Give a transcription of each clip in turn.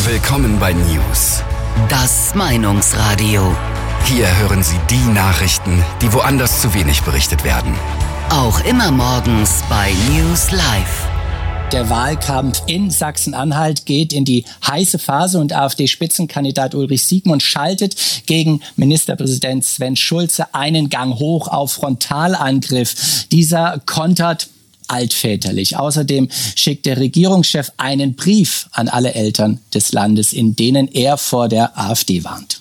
Willkommen bei News. Das Meinungsradio. Hier hören Sie die Nachrichten, die woanders zu wenig berichtet werden. Auch immer morgens bei News Live. Der Wahlkampf in Sachsen-Anhalt geht in die heiße Phase und AfD-Spitzenkandidat Ulrich Siegmund schaltet gegen Ministerpräsident Sven Schulze einen Gang hoch auf Frontalangriff. Dieser kontert altväterlich. Außerdem schickt der Regierungschef einen Brief an alle Eltern des Landes, in denen er vor der AfD warnt.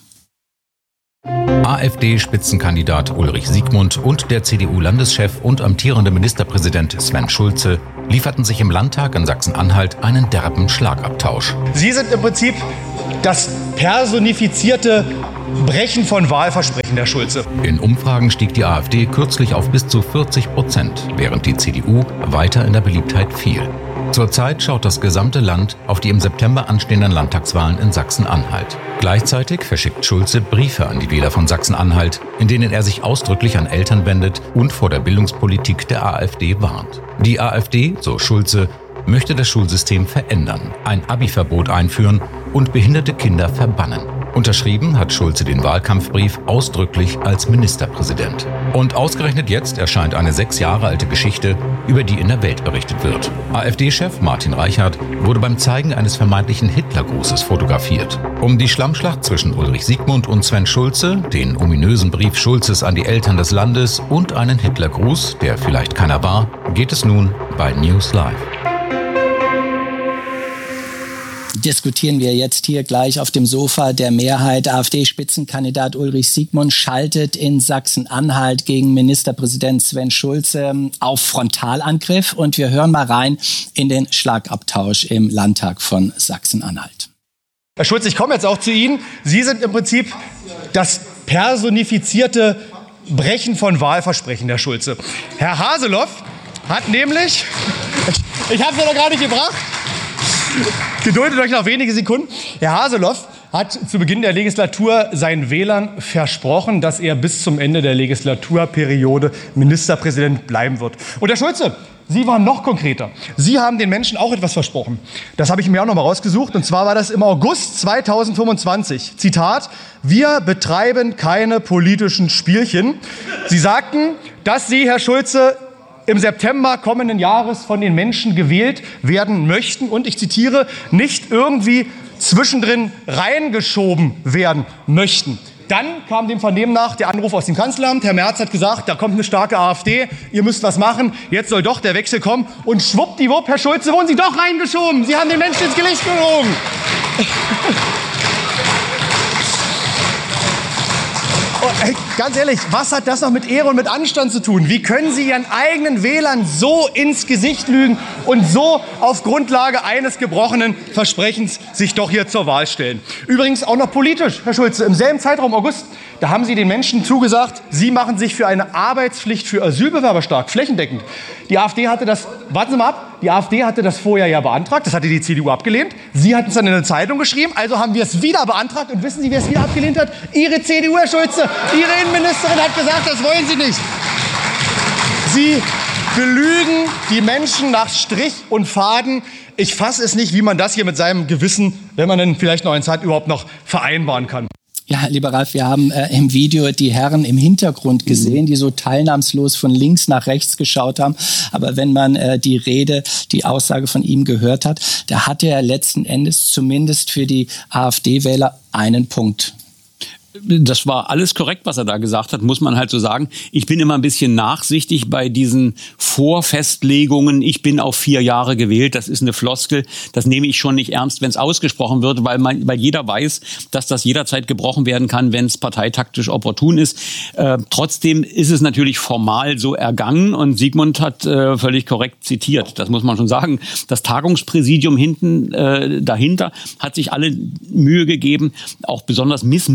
AfD-Spitzenkandidat Ulrich Siegmund und der CDU-Landeschef und amtierende Ministerpräsident Sven Schulze lieferten sich im Landtag in Sachsen-Anhalt einen derben Schlagabtausch. Sie sind im Prinzip das personifizierte Brechen von Wahlversprechen, Herr Schulze. In Umfragen stieg die AfD kürzlich auf bis zu 40%, während die CDU weiter in der Beliebtheit fiel. Zurzeit schaut das gesamte Land auf die im September anstehenden Landtagswahlen in Sachsen-Anhalt. Gleichzeitig verschickt Schulze Briefe an die Wähler von Sachsen-Anhalt, in denen er sich ausdrücklich an Eltern wendet und vor der Bildungspolitik der AfD warnt. Die AfD, so Schulze, möchte das Schulsystem verändern, ein Abi-Verbot einführen und behinderte Kinder verbannen. Unterschrieben hat Schulze den Wahlkampfbrief ausdrücklich als Ministerpräsident. Und ausgerechnet jetzt erscheint eine 6 Jahre alte Geschichte, über die in der Welt berichtet wird. AfD-Chef Martin Reichert wurde beim Zeigen eines vermeintlichen Hitlergrußes fotografiert. Um die Schlammschlacht zwischen Ulrich Siegmund und Sven Schulze, den ominösen Brief Schulzes an die Eltern des Landes und einen Hitlergruß, der vielleicht keiner war, geht es nun bei News Live. Diskutieren wir jetzt hier gleich auf dem Sofa der Mehrheit. AfD-Spitzenkandidat Ulrich Siegmund schaltet in Sachsen-Anhalt gegen Ministerpräsident Sven Schulze auf Frontalangriff. Und wir hören mal rein in den Schlagabtausch im Landtag von Sachsen-Anhalt. Herr Schulze, ich komme jetzt auch zu Ihnen. Sie sind im Prinzip das personifizierte Brechen von Wahlversprechen, Herr Schulze. Herr Haseloff hat nämlich, ich habe es ja noch gar nicht gebracht, geduldet euch noch wenige Sekunden. Herr Haseloff hat zu Beginn der Legislatur seinen Wählern versprochen, dass er bis zum Ende der Legislaturperiode Ministerpräsident bleiben wird. Und Herr Schulze, Sie waren noch konkreter. Sie haben den Menschen auch etwas versprochen. Das habe ich mir auch noch mal rausgesucht. Und zwar war das im August 2025. Zitat: Wir betreiben keine politischen Spielchen. Sie sagten, dass Sie, Herr Schulze, im September kommenden Jahres von den Menschen gewählt werden möchten und, ich zitiere, nicht irgendwie zwischendrin reingeschoben werden möchten. Dann kam dem Vernehmen nach der Anruf aus dem Kanzleramt. Herr Merz hat gesagt, da kommt eine starke AfD, ihr müsst was machen, jetzt soll doch der Wechsel kommen. Und schwuppdiwupp, Herr Schulze, wurden Sie doch reingeschoben. Sie haben den Menschen ins Gesicht gelogen. Hey, ganz ehrlich, was hat das noch mit Ehre und mit Anstand zu tun? Wie können Sie Ihren eigenen Wählern so ins Gesicht lügen und so auf Grundlage eines gebrochenen Versprechens sich doch hier zur Wahl stellen? Übrigens auch noch politisch, Herr Schulze, im selben Zeitraum August, da haben Sie den Menschen zugesagt, Sie machen sich für eine Arbeitspflicht für Asylbewerber stark, flächendeckend. Die AfD hatte das, warten Sie mal ab, die AfD hatte das vorher ja beantragt, das hatte die CDU abgelehnt. Sie hatten es dann in eine Zeitung geschrieben, also haben wir es wieder beantragt. Und wissen Sie, wer es wieder abgelehnt hat? Ihre CDU, Herr Schulze. Ihre Innenministerin hat gesagt, das wollen Sie nicht. Sie belügen die Menschen nach Strich und Faden. Ich fasse es nicht, wie man das hier mit seinem Gewissen, wenn man denn vielleicht noch eins hat, überhaupt noch vereinbaren kann. Ja, lieber Ralf, wir haben im Video die Herren im Hintergrund gesehen, die so teilnahmslos von links nach rechts geschaut haben. Aber wenn man die Aussage von ihm gehört hat, da hatte er letzten Endes zumindest für die AfD-Wähler einen Punkt. Das war alles korrekt, was er da gesagt hat, muss man halt so sagen. Ich bin immer ein bisschen nachsichtig bei diesen Vorfestlegungen. Ich bin auf 4 Jahre gewählt. Das ist eine Floskel. Das nehme ich schon nicht ernst, wenn es ausgesprochen wird, weil jeder weiß, dass das jederzeit gebrochen werden kann, wenn es parteitaktisch opportun ist. Trotzdem ist es natürlich formal so ergangen und Siegmund hat völlig korrekt zitiert. Das muss man schon sagen. Das Tagungspräsidium dahinter hat sich alle Mühe gegeben, auch besonders missmutig zu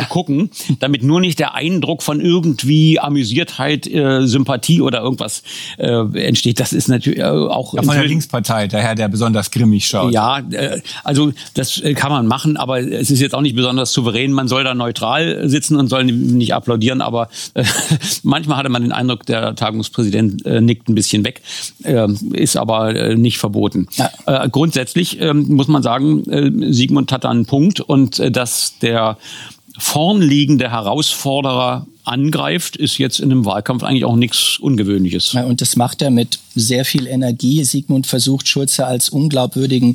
gucken, damit nur nicht der Eindruck von irgendwie Amüsiertheit, Sympathie oder irgendwas entsteht. Das ist natürlich auch... Ja, von der Linkspartei, daher der besonders grimmig schaut. Ja, also das kann man machen, aber es ist jetzt auch nicht besonders souverän. Man soll da neutral sitzen und soll nicht applaudieren, aber manchmal hatte man den Eindruck, der Tagungspräsident nickt ein bisschen weg, ist aber nicht verboten. Ja. Grundsätzlich muss man sagen, Sigmund hat da einen Punkt und dass der vornliegende Herausforderer angreift, ist jetzt in einem Wahlkampf eigentlich auch nichts Ungewöhnliches. Ja, und das macht er mit sehr viel Energie. Sigmund versucht, Schulze als unglaubwürdigen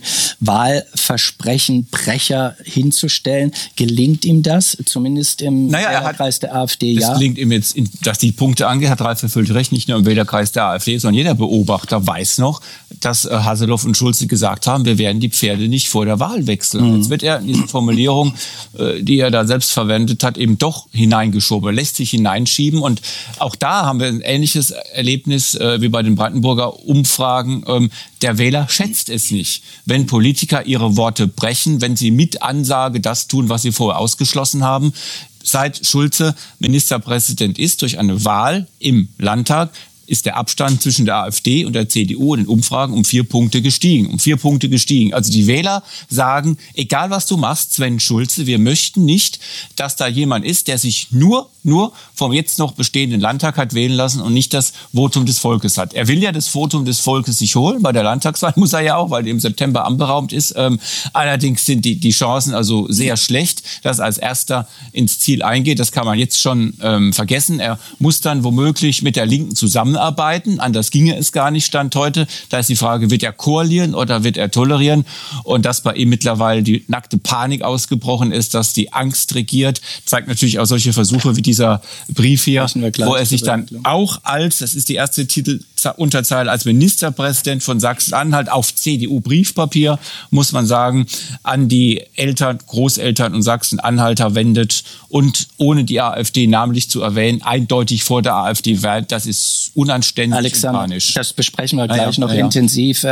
Wahlversprechen-Brecher hinzustellen. Gelingt ihm das? Zumindest im Wählerkreis der AfD, das gelingt ihm jetzt, was die Punkte angeht, hat Ralf völlig recht, nicht nur im Wählerkreis der AfD, sondern jeder Beobachter weiß noch, dass Haseloff und Schulze gesagt haben, wir werden die Pferde nicht vor der Wahl wechseln. Jetzt wird er in diese Formulierung, die er da selbst verwendet hat, eben doch hineingeschoben, lässt sich hineinschieben. Und auch da haben wir ein ähnliches Erlebnis wie bei den Brandenburger Umfragen. Der Wähler schätzt es nicht, wenn Politiker ihre Worte brechen, wenn sie mit Ansage das tun, was sie vorher ausgeschlossen haben. Seit Schulze Ministerpräsident ist, durch eine Wahl im Landtag, ist der Abstand zwischen der AfD und der CDU in den Umfragen um 4 Punkte gestiegen. Also die Wähler sagen, egal was du machst, Sven Schulze, wir möchten nicht, dass da jemand ist, der sich nur vom jetzt noch bestehenden Landtag hat wählen lassen und nicht das Votum des Volkes hat. Er will ja das Votum des Volkes sich holen. Bei der Landtagswahl muss er ja auch, weil im September anberaumt ist. Allerdings sind die Chancen also sehr schlecht, dass er als Erster ins Ziel eingeht. Das kann man jetzt schon vergessen. Er muss dann womöglich mit der Linken zusammenarbeiten. Anders ginge es gar nicht, Stand heute. Da ist die Frage, wird er koalieren oder wird er tolerieren? Und dass bei ihm mittlerweile die nackte Panik ausgebrochen ist, dass die Angst regiert, zeigt natürlich auch solche Versuche wie dieser Brief hier, wo er sich dann auch als, das ist die erste Titelunterzeile, als Ministerpräsident von Sachsen-Anhalt auf CDU-Briefpapier, muss man sagen, an die Eltern, Großeltern und Sachsen-Anhalter wendet und ohne die AfD namentlich zu erwähnen, eindeutig vor der AfD wählt. Das ist unanständig, Alexander, und panisch. Das besprechen wir gleich noch intensiv.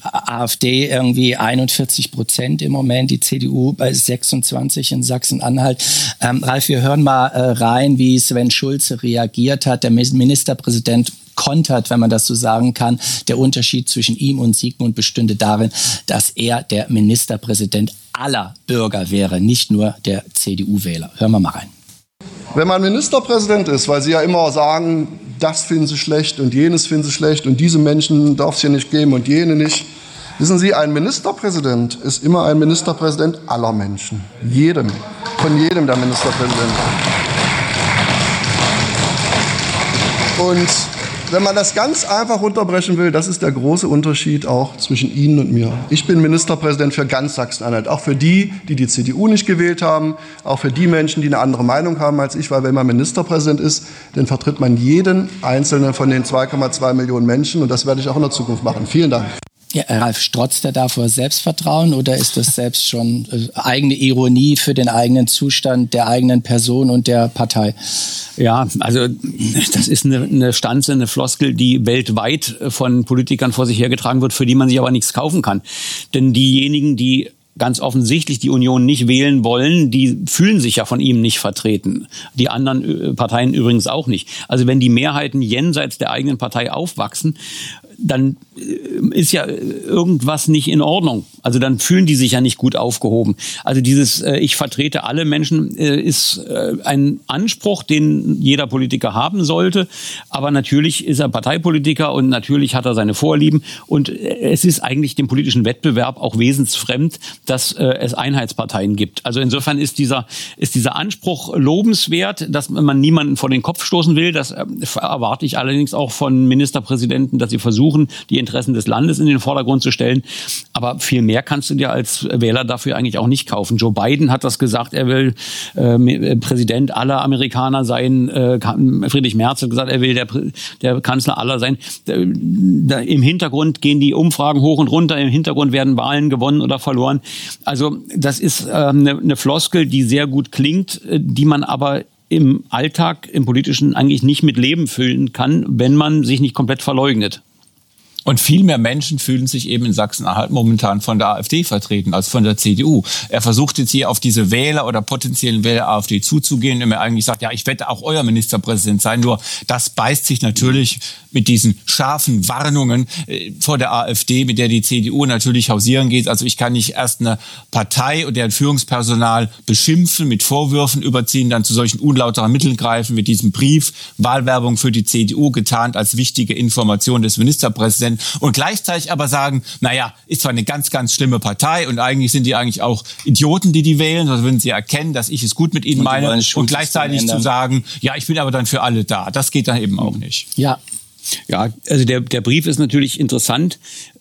AfD irgendwie 41% im Moment, die CDU bei 26 in Sachsen-Anhalt. Ralf, wir hören mal rein, wie Sven Schulze reagiert hat. Der Ministerpräsident kontert, wenn man das so sagen kann. Der Unterschied zwischen ihm und Sigmund bestünde darin, dass er der Ministerpräsident aller Bürger wäre, nicht nur der CDU-Wähler. Hören wir mal rein. Wenn man Ministerpräsident ist, weil Sie ja immer sagen, das finden Sie schlecht und jenes finden Sie schlecht und diese Menschen darf es hier nicht geben und jene nicht. Wissen Sie, ein Ministerpräsident ist immer ein Ministerpräsident aller Menschen. Von jedem der Ministerpräsident. Und wenn man das ganz einfach runterbrechen will, das ist der große Unterschied auch zwischen Ihnen und mir. Ich bin Ministerpräsident für ganz Sachsen-Anhalt, auch für die CDU nicht gewählt haben, auch für die Menschen, die eine andere Meinung haben als ich, weil wenn man Ministerpräsident ist, dann vertritt man jeden einzelnen von den 2,2 Millionen Menschen und das werde ich auch in der Zukunft machen. Vielen Dank. Ja, Ralf, strotzt er da vor Selbstvertrauen oder ist das selbst schon eigene Ironie für den eigenen Zustand der eigenen Person und der Partei? Ja, also das ist eine Stanze, eine Floskel, die weltweit von Politikern vor sich hergetragen wird, für die man sich aber nichts kaufen kann. Denn diejenigen, die ganz offensichtlich die Union nicht wählen wollen, die fühlen sich ja von ihm nicht vertreten. Die anderen Parteien übrigens auch nicht. Also wenn die Mehrheiten jenseits der eigenen Partei aufwachsen, dann ist ja irgendwas nicht in Ordnung. Also dann fühlen die sich ja nicht gut aufgehoben. Also dieses ich vertrete alle Menschen ist ein Anspruch, den jeder Politiker haben sollte. Aber natürlich ist er Parteipolitiker und natürlich hat er seine Vorlieben. Und es ist eigentlich dem politischen Wettbewerb auch wesensfremd, dass es Einheitsparteien gibt. Also insofern ist dieser Anspruch lobenswert, dass man niemanden vor den Kopf stoßen will. Das erwarte ich allerdings auch von Ministerpräsidenten, dass sie versuchen, die Interessen des Landes in den Vordergrund zu stellen. Aber viel mehr kannst du dir als Wähler dafür eigentlich auch nicht kaufen. Joe Biden hat das gesagt, er will Präsident aller Amerikaner sein. Friedrich Merz hat gesagt, er will der Kanzler aller sein. Im Hintergrund gehen die Umfragen hoch und runter. Im Hintergrund werden Wahlen gewonnen oder verloren. Also das ist eine Floskel, die sehr gut klingt, die man aber im Alltag, im Politischen eigentlich nicht mit Leben füllen kann, wenn man sich nicht komplett verleugnet. Und viel mehr Menschen fühlen sich eben in Sachsen-Anhalt momentan von der AfD vertreten als von der CDU. Er versucht jetzt hier auf diese Wähler oder potenziellen Wähler AfD zuzugehen, indem er eigentlich sagt, ja, ich werde auch euer Ministerpräsident sein. Nur das beißt sich natürlich mit diesen scharfen Warnungen vor der AfD, mit der die CDU natürlich hausieren geht. Also ich kann nicht erst eine Partei und deren Führungspersonal beschimpfen, mit Vorwürfen überziehen, dann zu solchen unlauteren Mitteln greifen, mit diesem Brief, Wahlwerbung für die CDU getarnt als wichtige Information des Ministerpräsidenten und gleichzeitig aber sagen, naja, ist zwar eine ganz, ganz schlimme Partei und eigentlich sind die eigentlich auch Idioten, die wählen, also würden sie erkennen, dass ich es gut mit ihnen meine und gleichzeitig zu sagen, ja, ich bin aber dann für alle da. Das geht dann eben auch nicht. Ja, also der Brief ist natürlich interessant,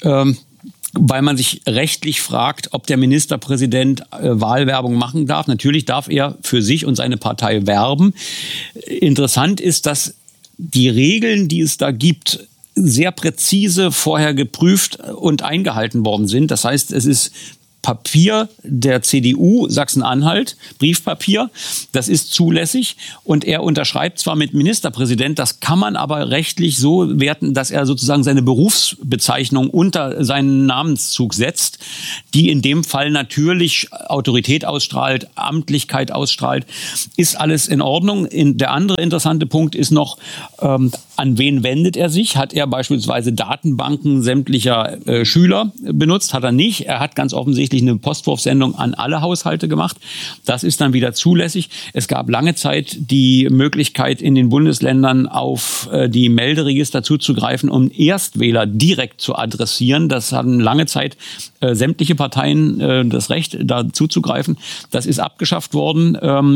weil man sich rechtlich fragt, ob der Ministerpräsident Wahlwerbung machen darf. Natürlich darf er für sich und seine Partei werben. Interessant ist, dass die Regeln, die es da gibt, sehr präzise vorher geprüft und eingehalten worden sind. Das heißt, es ist Papier der CDU Sachsen-Anhalt, Briefpapier, das ist zulässig und er unterschreibt zwar mit Ministerpräsident, das kann man aber rechtlich so werten, dass er sozusagen seine Berufsbezeichnung unter seinen Namenszug setzt, die in dem Fall natürlich Autorität ausstrahlt, Amtlichkeit ausstrahlt, ist alles in Ordnung. Der andere interessante Punkt ist noch, an wen wendet er sich? Hat er beispielsweise Datenbanken sämtlicher Schüler benutzt? Hat er nicht. Er hat ganz offensichtlich eine Postwurfsendung an alle Haushalte gemacht. Das ist dann wieder zulässig. Es gab lange Zeit die Möglichkeit in den Bundesländern auf die Melderegister zuzugreifen, um Erstwähler direkt zu adressieren. Das hatten lange Zeit sämtliche Parteien das Recht, da zuzugreifen. Das ist abgeschafft worden.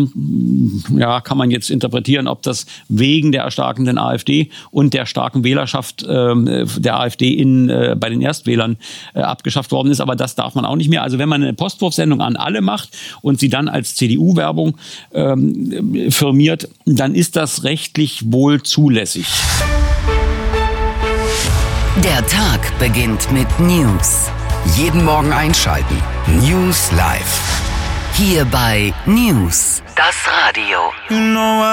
Kann man jetzt interpretieren, ob das wegen der erstarkenden AfD und der starken Wählerschaft der AfD bei den Erstwählern abgeschafft worden ist. Aber das darf man auch nicht mehr. Also wenn man eine Postwurfsendung an alle macht und sie dann als CDU-Werbung firmiert, dann ist das rechtlich wohl zulässig. Der Tag beginnt mit News. Jeden Morgen einschalten. News Live. Hier bei News, das Radio.